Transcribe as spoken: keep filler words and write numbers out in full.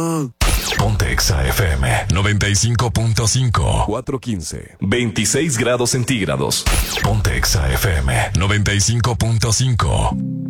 Ponte Exa F M noventa y cinco punto cinco. cuatro quince. veintiséis grados centígrados. Ponte Exa F M noventa y cinco punto cinco.